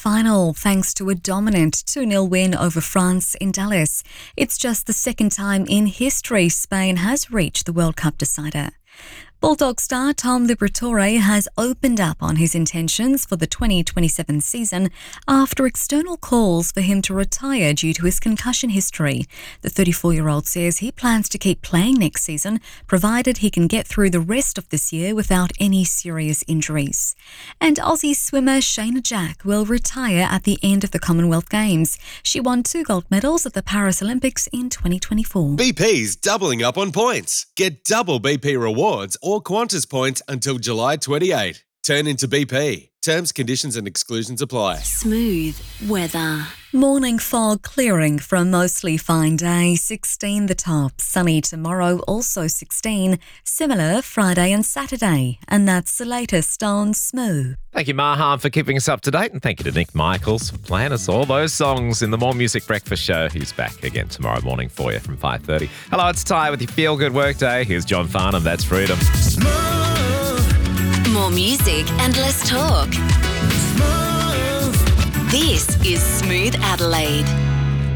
final thanks to a dominant 2-0 win over France in Dallas. It's just the second time in history Spain has reached the World Cup decider. Bulldog star Tom Liberatore has opened up on his intentions for the 2027 season after external calls for him to retire due to his concussion history. The 34-year-old says he plans to keep playing next season, provided he can get through the rest of this year without any serious injuries. And Aussie swimmer Shayna Jack will retire at the end of the Commonwealth Games. She won 2 gold medals at the Paris Olympics in 2024. BP's doubling up on points. Get double BP rewards or Qantas points until July 28. Turn into BP. Terms, conditions and exclusions apply. Smooth weather. Morning fog clearing for a mostly fine day, 16 the top. Sunny tomorrow, also 16. Similar Friday and Saturday. And that's the latest on Smooth. Thank you, Mahan, for keeping us up to date. And thank you to Nick Michaels for playing us all those songs in the More Music Breakfast Show. He's back again tomorrow morning for you from 5:30. Hello, it's Ty with your Feel Good Workday. Here's John Farnham. That's Freedom. More music and less talk. This is Smooth Adelaide.